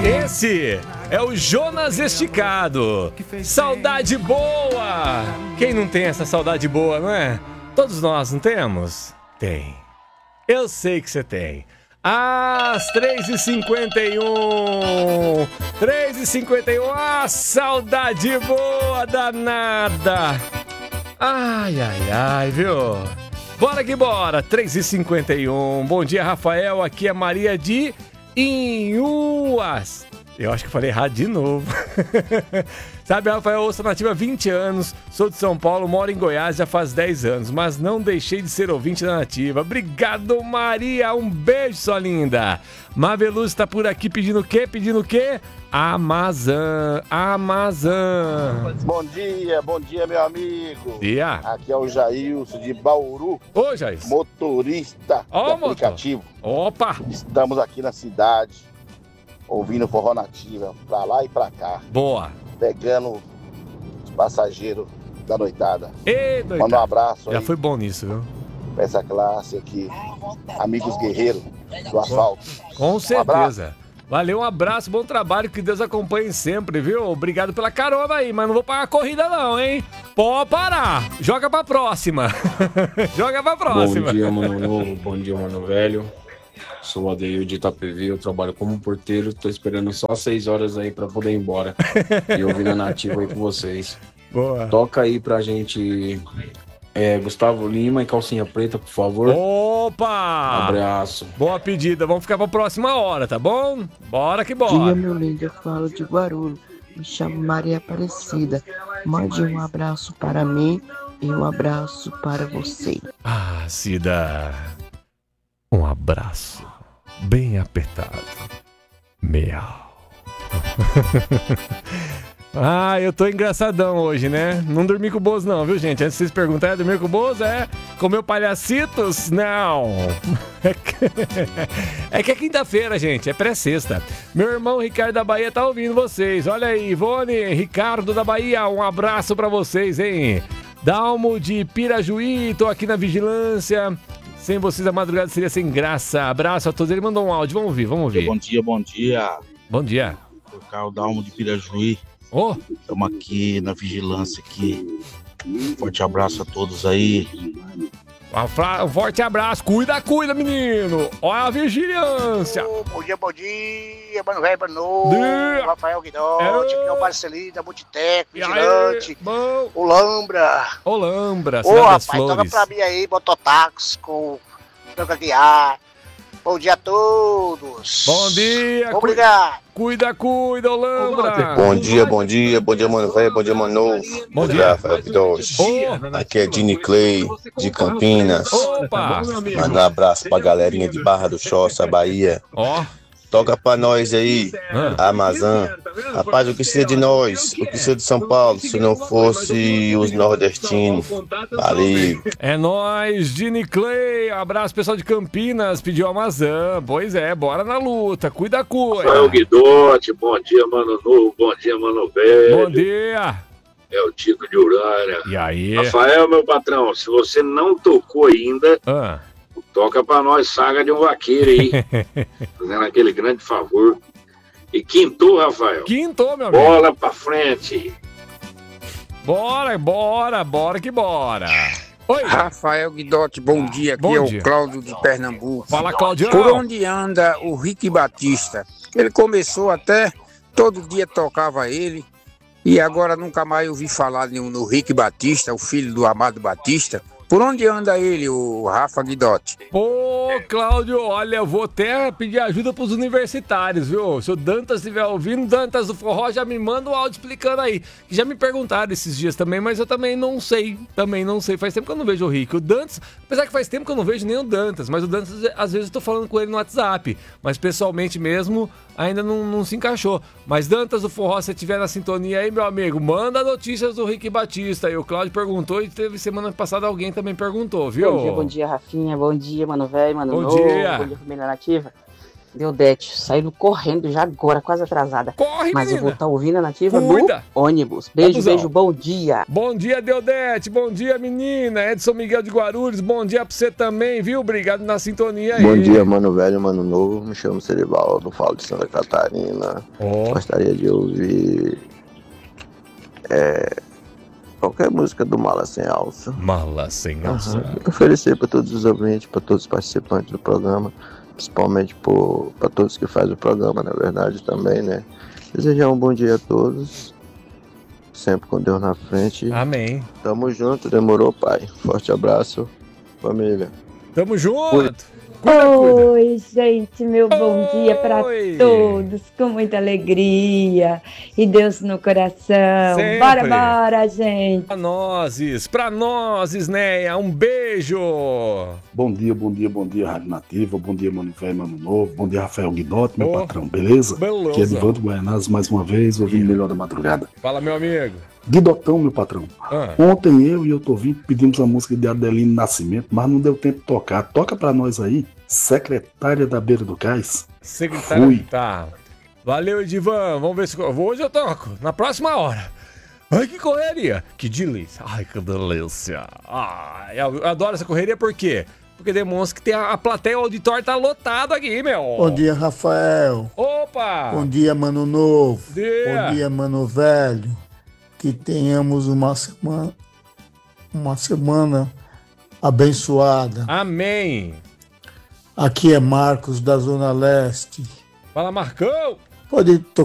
Esse é o Jonas Esticado. Saudade boa! Quem não tem essa saudade boa, não é? Todos nós não temos? Tem. Eu sei que você tem. Às 3h51. 3h51. Ah, saudade boa danada. Ai, ai, ai, viu? Bora que bora. 3h51. Bom dia, Rafael. Aqui é Maria de Inhuas. Eu acho que eu falei errado de novo. Sabe, Rafael, eu ouço a Nativa há 20 anos, sou de São Paulo, moro em Goiás já faz 10 anos, mas não deixei de ser ouvinte da Nativa. Obrigado, Maria, um beijo, sua linda. Maveluz está por aqui pedindo o quê? Pedindo o quê? Amazon. Bom dia, meu amigo. Dia. Aqui é o Jailson de Bauru. Ô, Jailson. Motorista do aplicativo. Opa. Estamos aqui na cidade, ouvindo Forró Nativa, pra lá e pra cá. Boa. Pegando os passageiros da noitada. Ei, noitada. Manda um abraço aí. Já foi bom nisso, viu? Pra essa classe aqui. Amigos guerreiros do asfalto. Com certeza. Valeu, um abraço, bom trabalho, que Deus acompanhe sempre, viu? Obrigado pela carona aí, mas não vou pagar a corrida não, hein? Pode parar, joga pra próxima. Joga pra próxima. Bom dia, mano novo, bom dia, mano velho. Sou o Adeil de Itapevi, eu trabalho como porteiro, tô esperando só 6 horas aí pra poder ir embora. E ouvindo a Nativa aí com vocês. Boa. Toca aí pra gente Gustavo Lima e Calcinha Preta, por favor. Opa! Abraço. Boa pedida, vamos ficar pra próxima hora, tá bom? Bora que bora. Bom dia, meu lindo, eu falo de Guarulhos, me chamo Maria Aparecida. Mande um abraço para mim e um abraço para você. Ah, Cida, um abraço bem apertado. Miau. Ah, eu tô engraçadão hoje, né? Não dormi com o Bozo não, viu, gente? Antes de vocês perguntarem, dormir com o Bozo? Comeu palhacitos? Não. É que é quinta-feira, gente, é pré-sexta. Meu irmão Ricardo da Bahia tá ouvindo vocês. Olha aí, Ivone, Ricardo da Bahia, um abraço pra vocês, hein? Dalmo de Pirajuí, tô aqui na vigilância. Sem vocês a madrugada seria sem graça. Abraço a todos. Ele mandou um áudio, vamos ouvir. Bom dia. Bom dia. O Dalmo de Pirajuí. Oh. Estamos aqui na vigilância aqui. Forte abraço a todos aí. Um forte abraço. Cuida, menino. Olha a vigilância. Bom dia, mano velho, mano novo. Rafael Guidotti, aqui é o Marcelinho da Multitec, vigilante. O Lambra, Cidade das rapaz, Flores. toca pra mim aí, Mototáxi com Franca Guiar. Bom dia a todos. Bom dia. Obrigado. Cuida, Lambra. Bom dia, mano velho, bom dia, mano novo. Bom dia. Rafael Guidotti. Aqui é Dini Clay, de Campinas. Opa. Manda um abraço pra galerinha de Barra do Choça, Bahia. Ó. Toca pra nós aí, Amazon. Rapaz, o que seria de nós? O que seria de São Paulo se não fosse os nordestinos? Valeu. É nóis, Gini Clay. Abraço, pessoal de Campinas. Pediu Amazon. Pois é, bora na luta. Cuida. Rafael Guidotti, bom dia, mano novo. Bom dia, mano velho. Bom dia. É o Tico de Urânia. E aí? Rafael, meu patrão, se você não tocou ainda... Toca pra nós, Saga de um Vaqueiro aí. Fazendo aquele grande favor. E quintou, Rafael. Quintou, meu amigo. Bola pra frente. Bora que bora. Oi. Rafael Guidotti, bom dia. Aqui é o Cláudio de Pernambuco. Fala, Cláudio. Por onde anda o Rick Batista? Ele começou até, todo dia tocava ele. E agora nunca mais ouvi falar no Rick Batista, o filho do Amado Batista. Por onde anda ele, o Rafa Guidotti? Pô, Cláudio, olha, eu vou até pedir ajuda pros universitários, viu? Se o Dantas estiver ouvindo, Dantas do Forró, já me manda um áudio explicando aí. Que já me perguntaram esses dias também, mas eu também não sei. Faz tempo que eu não vejo o Rick. O Dantas, apesar que faz tempo que eu não vejo nem o Dantas, mas o Dantas, às vezes eu tô falando com ele no WhatsApp. Mas pessoalmente mesmo, ainda não se encaixou. Mas Dantas do Forró, se você estiver na sintonia aí, meu amigo, manda notícias do Rick Batista. E o Cláudio perguntou e teve semana passada alguém também perguntou, viu? Bom dia, Rafinha. Bom dia, mano velho, mano novo. Bom dia, família Nativa. Deodete, saindo correndo já agora, quase atrasada. Corre, mas menina. eu vou estar ouvindo a Nativa Cuida. no ônibus. Beijo, Abusão. beijo, bom dia. Bom dia, Deodete. Bom dia, menina. Edson Miguel de Guarulhos. Bom dia pra você também, viu? Obrigado na sintonia aí. Bom dia, mano velho, mano novo. Me chamo Serivaldo, falo de Santa Catarina. Gostaria de ouvir qualquer música do Mala Sem Alça. Mala Sem Alça. Oferecer para todos os ouvintes, para todos os participantes do programa, principalmente para todos que fazem o programa, na verdade, também, né? Desejar um bom dia a todos, sempre com Deus na frente. Amém. Tamo junto, demorou, pai. Forte abraço, família. Tamo junto. Oi, gente, meu bom dia para todos, com muita alegria e Deus no coração. Sempre. Bora, gente. Pra nós, Neia, um beijo. Bom dia, Rádio Nativa. Bom dia, Mano Velho, Mano Novo. Bom dia, Rafael Guinotti, meu patrão. Beleza? Beleza. Aqui é Edivando Guaianazes mais uma vez, ouvindo Melhor da Madrugada. Fala, meu amigo. Guidotão, meu patrão. Ontem eu e o Tovinho pedimos a música de Adelino Nascimento, mas não deu tempo de tocar. Toca pra nós aí, Secretária da Beira do Cais. Secretária. Fui. Tá. Valeu, Edivan. Vamos ver se hoje eu toco. Na próxima hora. Ai, que correria. Que delícia. Ai, que delícia. Ai, eu adoro essa correria, por quê? Porque demonstra que a plateia, o auditório tá lotado aqui, meu. Bom dia, Rafael. Opa! Bom dia, Mano Novo. Dia. Bom dia, Mano Velho. Que tenhamos uma semana abençoada. Amém. Aqui é Marcos, da Zona Leste. Fala, Marcão. Pode tocar